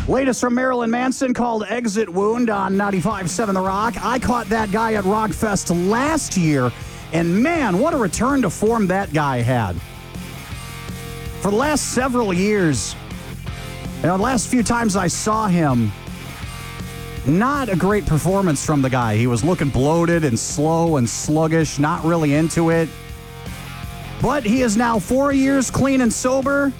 Latest from Marilyn Manson called Exit Wound on 95.7 The Rock. I caught that guy at Rockfest last year, and man, what a return to form that guy had. For the last several years, the last few times I saw him, not a great performance from the guy. He was looking bloated and slow and sluggish, not really into it. But he is now 4 years clean and sober.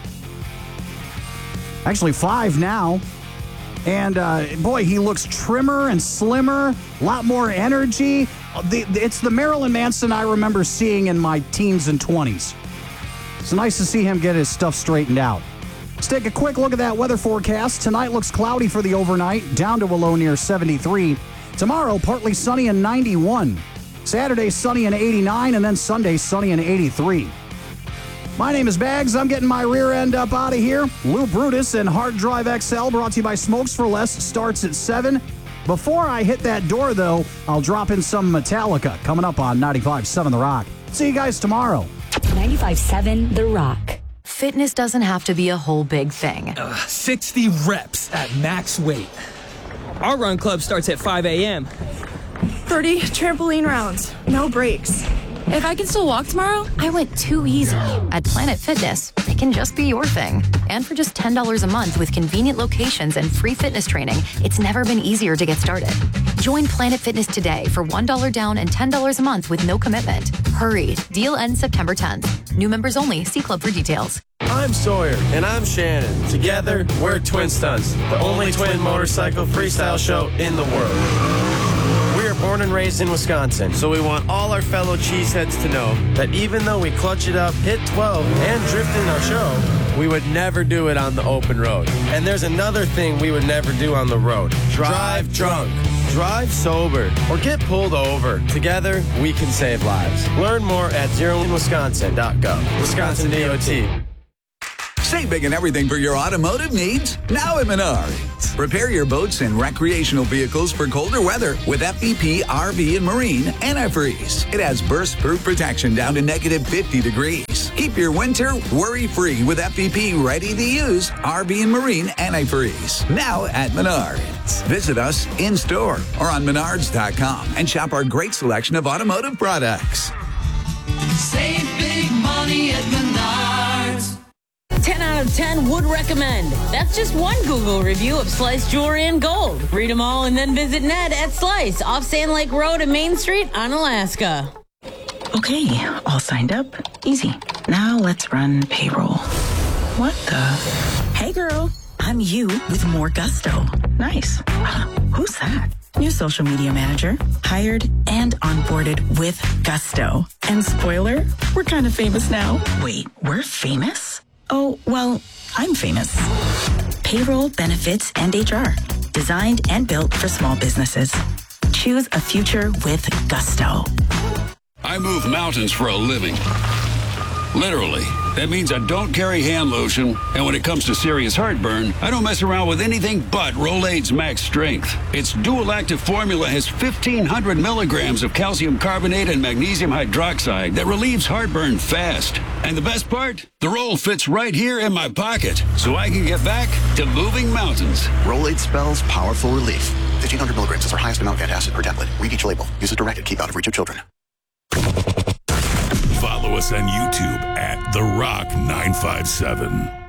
Actually, 5 now. And, boy, he looks trimmer and slimmer, a lot more energy. It's the Marilyn Manson I remember seeing in my teens and 20s. It's nice to see him get his stuff straightened out. Let's take a quick look at that weather forecast. Tonight looks cloudy for the overnight, down to a low near 73. Tomorrow, partly sunny and 91. Saturday, sunny and 89, and then Sunday, sunny and 83. My name is Bags. I'm getting my rear end up out of here. Lou Brutus and Hard Drive XL, brought to you by Smokes for Less, starts at 7. Before I hit that door, though, I'll drop in some Metallica coming up on 95.7 The Rock. See you guys tomorrow. 95.7 The Rock. Fitness doesn't have to be a whole big thing. 60 reps at max weight. Our run club starts at 5 a.m. 30 trampoline rounds, no breaks. If I can still walk tomorrow? I went too easy. At Planet Fitness, it can just be your thing. And for just $10 a month with convenient locations and free fitness training, it's never been easier to get started. Join Planet Fitness today for $1 down and $10 a month with no commitment. Hurry. Deal ends September 10th. New members only. See Club for details. I'm Sawyer. And I'm Shannon. Together, we're Twin Stunts, the only twin motorcycle freestyle show in the world. We are born and raised in Wisconsin, so we want all our fellow cheeseheads to know that even though we clutch it up, hit 12, and drift in our show, we would never do it on the open road. And there's another thing we would never do on the road. Drive drunk. Drive sober. Or get pulled over. Together, we can save lives. Learn more at zeroinwisconsin.gov. Wisconsin DOT. Save big and everything for your automotive needs now at Menards. Prepare your boats and recreational vehicles for colder weather with FVP RV and Marine Antifreeze. It has burst-proof protection down to negative 50 degrees. Keep your winter worry-free with FVP ready-to-use RV and Marine Antifreeze. Now at Menards. Visit us in-store or on menards.com and shop our great selection of automotive products. Save big money at Menards. 10 out of 10 would recommend. That's just one Google review of Slice Jewelry and Gold. Read them all and then visit Ned at Slice off Sand Lake Road and Main Street on Alaska. Okay, all signed up. Easy. Now let's run payroll. What the? Hey girl, I'm you with more gusto. Nice. Who's that? New social media manager, hired and onboarded with gusto. And spoiler, we're kind of famous now. Wait, we're famous? Oh, well, I'm famous. Payroll, benefits, and HR. Designed and built for small businesses. Choose a future with gusto. I move mountains for a living. Literally. That means I don't carry hand lotion, and when it comes to serious heartburn, I don't mess around with anything but Rolaids Max Strength. Its dual-active formula has 1,500 milligrams of calcium carbonate and magnesium hydroxide that relieves heartburn fast. And the best part? The roll fits right here in my pocket, so I can get back to moving mountains. Rolaids spells powerful relief. 1,500 milligrams is our highest amount of antacid per tablet. Read each label. Use as directed. Keep out of reach of children. Follow us on YouTube at The Rock 957.